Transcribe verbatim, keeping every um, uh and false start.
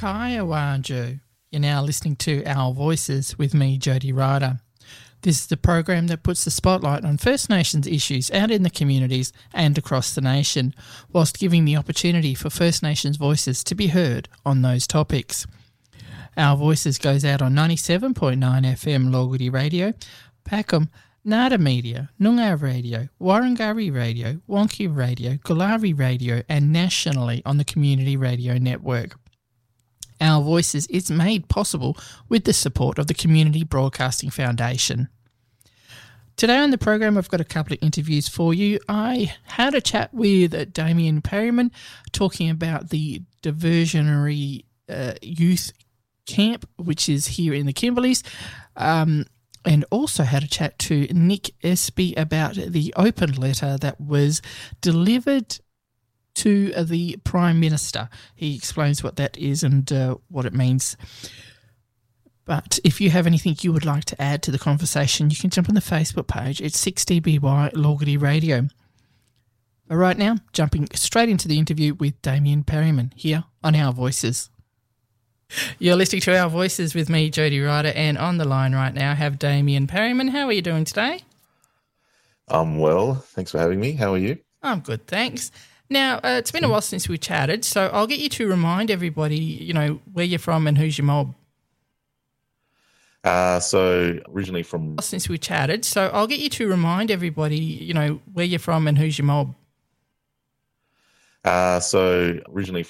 Kaya Wanju. You're now listening to Our Voices with me, Jody Ryder. This is the program that puts the spotlight on First Nations issues out in the communities and across the nation, whilst giving the opportunity for First Nations voices to be heard on those topics. Our Voices goes out on ninety-seven point nine F M Logudi Radio, Packham, Nada Media, Noongar Radio, Warrangari Radio, Wonky Radio, Gulari Radio, and nationally on the Community Radio Network. Our Voices is made possible with the support of the Community Broadcasting Foundation. Today on the program, I've got a couple of interviews for you. I had a chat with Damien Perryman talking about the diversionary uh, youth camp, which is here in the Kimberleys. Um, and also had a chat to Nick Espy about the open letter that was delivered to the Prime Minister. He explains what that is and uh, what it means. But if you have anything you would like to add to the conversation, you can jump on the Facebook page. It's six D B Y Logudi Radio. But right now, jumping straight into the interview with Damien Perryman here on Our Voices. You're listening to Our Voices with me, Jody Ryder, and on the line right now I have Damien Perryman. How are you doing today? I'm well. Thanks for having me. How are you? I'm good, thanks. Now, uh, it's been a while since we chatted, so I'll get you to remind everybody, you know, where you're from and who's your mob. Uh, so originally from... Since we chatted, so I'll get you to remind everybody, you know, where you're from and who's your mob. Uh, so originally